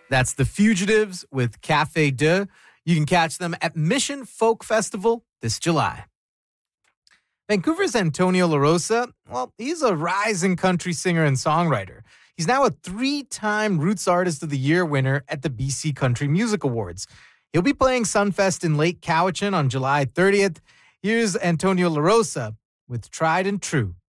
That's The Fugitives with Café Deux. You can catch them at Mission Folk Festival this July. Vancouver's Antonio LaRosa, well, he's a rising country singer and songwriter. He's now a 3-time Roots Artist of the Year winner at the BC Country Music Awards. He'll be playing Sunfest in Lake Cowichan on July 30th. Here's Antonio LaRosa with Tried and True.